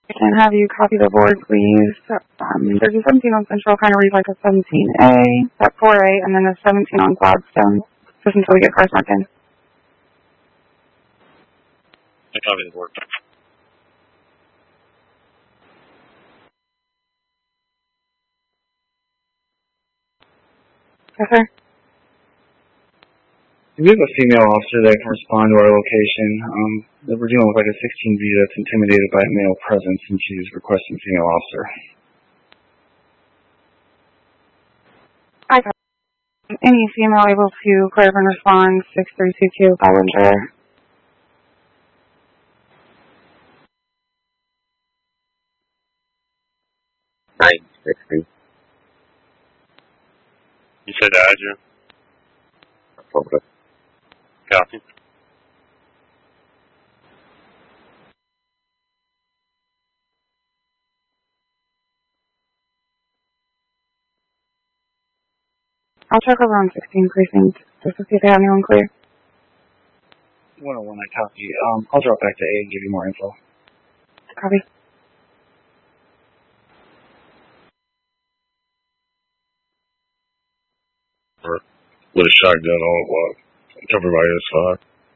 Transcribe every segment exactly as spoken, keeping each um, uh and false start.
Can have you copy the board, please? Um, there's a seventeen on Central, kind of reads like a seventeen A, that four A, and then a seventeen on Gladstone, just until we get cars marked in. I copy the board. Yes, sir. We have a female officer that can respond to our location. Um, we're dealing with like a sixteen B that's intimidated by a male presence, and she's requesting a female officer. I got any female able to clear and respond, six three two Q, Bollinger. nine sixty. You said Azure? Affirmative. Copy. I'll check over on sixteen precinct, just to see if they have anyone clear. one oh one, I copy. Um, I'll drop back to A and give you more info. Copy. With a shotgun on what? Covered by S five.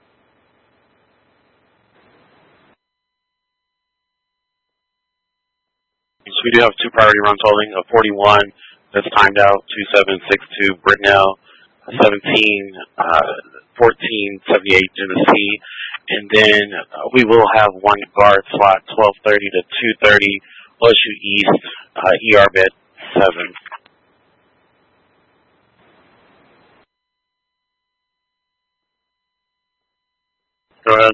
So we do have two priority runs holding, a forty-one that's timed out, two seven six two Britnell, a seventeen, uh, fourteen seventy-eight Genesee, and then uh, we will have one guard slot, twelve thirty to two thirty, O S U East, uh, E R bit seven. Go ahead.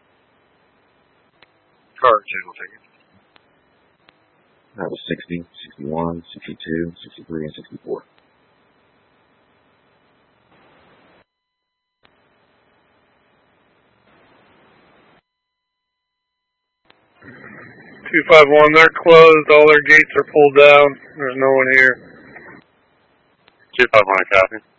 Car channel ticket. That was sixty, sixty-one, sixty-two, sixty-three, and sixty-four. two five one, they're closed. All their gates are pulled down. There's no one here. two five one, copy.